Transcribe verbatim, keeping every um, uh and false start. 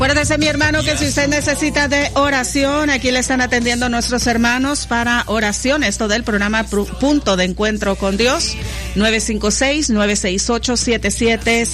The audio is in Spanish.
Acuérdese, mi hermano, que si usted necesita de oración, aquí le están atendiendo nuestros hermanos para oración. Esto del programa Punto de Encuentro con Dios. nueve cinco seis, nueve seis ocho, siete siete